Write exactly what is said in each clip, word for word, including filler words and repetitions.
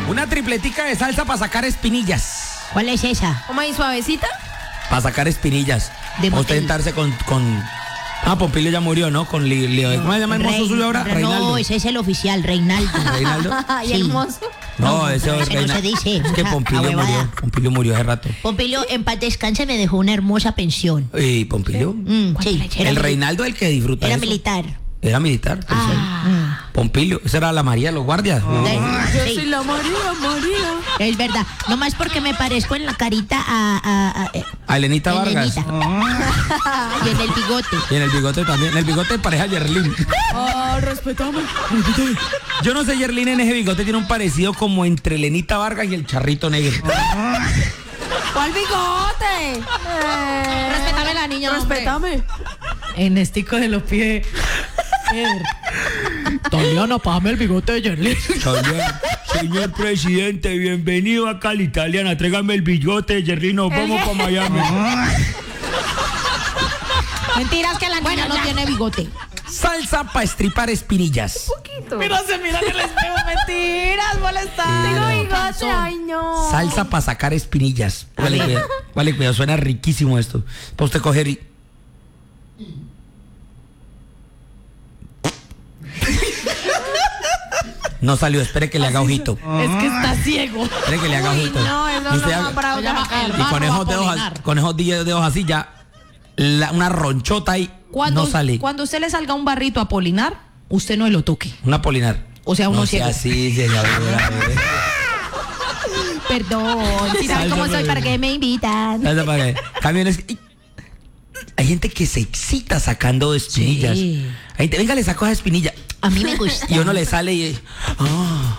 Una tripletica de salsa para sacar espinillas. ¿Cuál es esa? ¿Cómo ahí, suavecita? Para sacar espinillas. De Vamos a motel. tentarse con, con... Ah, Pompilio ya murió, ¿no? Con li, li- ¿Cómo se llama el mozo Rey- suyo ahora? No, Reinaldo. ese es el oficial, Reinaldo. ¿Reinaldo? ¿Y Sí. el mozo? No, ese es ese no Reinaldo. se dice. Es que Mucha Pompilio ahuevada. murió. Pompilio murió hace rato. Pompilio, en paz descanse, me dejó una hermosa pensión. ¿Y Pompilio? Mm, sí, era, El mili- Reinaldo el que disfruta era eso. militar. Era militar. pues, Ah, Pompilio. Esa era la María de los guardias. de- sí, la María, María. es verdad. No más porque me parezco en la carita a... a, a- eh, A Elenita Vargas. Elenita. Y en el bigote. Y en el bigote también. En el bigote pareja a Yerlin. Ah, respetame. Yo no sé, Yerlin en ese bigote tiene un parecido como entre Elenita Vargas y el Charrito Negro. ¿Cuál bigote? Eh, Respétame la niña, hombre. Respétame. Ernestico de los pies. Taliana, pásame el bigote de Yerlin. Señor, señor presidente, bienvenido acá a la Italiana. Tráigame el bigote de Yerlin. Nos vamos para Miami. Mentiras que la niña no tiene bigote. Salsa para estripar espinillas. Mira, se mira en el espejo. Mentiras, molestar. Tengo bigote, ay no. Salsa para sacar espinillas. Vale, cuidado. Vale, cuidado. Suena riquísimo esto. Para usted coger y... No salió, espere que le haga ojito. Es que está ciego. Espere que le haga ojito. No, eso Y usted no haga- va para Se llama otra el cara. Y con barro esos dedos, apolinar. con esos diez dedos así ya, la- una ronchota ahí Cuando, no sale. cuando usted le salga un barrito a Polinar, usted no lo toque. Una polinar. O sea, uno no ciego. sea así, señora. Perdón. Si saben cómo soy, ¿para qué me invitan? Salsa para que- Camiones. ¡Ay! Hay gente que se excita sacando espinillas. Sí. Hay gente, venga, le saco esa espinilla. A mí me gusta. Y uno le sale y. ¡Ah!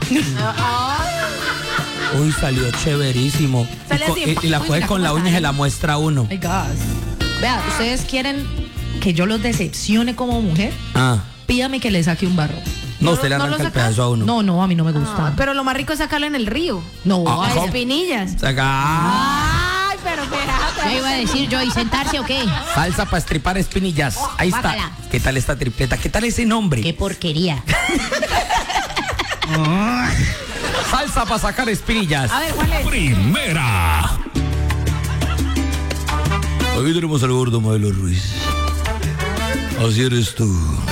Uy, salió chéverísimo. Y, Sale co- así. y- y la Uy, coge mira con cómo la uña y sale. se la muestra a uno. Ay, gas. Vea, ustedes quieren que yo los decepcione como mujer, Ah. pídame que le saque un barro. No, usted le ¿No lo arranca el sacas? pedazo a uno. No, no, a mí no me gusta. Ah, pero lo más rico es sacarlo en el río. No, Ah, ay, ¿cómo? Espinillas. Saca. Ay, pero espérate. ¿Qué iba a decir yo? ¿Y sentarse o qué? Salsa para estripar espinillas. Ahí está. Bácala. ¿Qué tal esta tripleta? ¿Qué tal ese nombre? Qué porquería. Salsa para sacar espinillas. A ver, ¿cuál es? Primera. Aquí tenemos al gordo Modelo Ruiz. Así eres tú.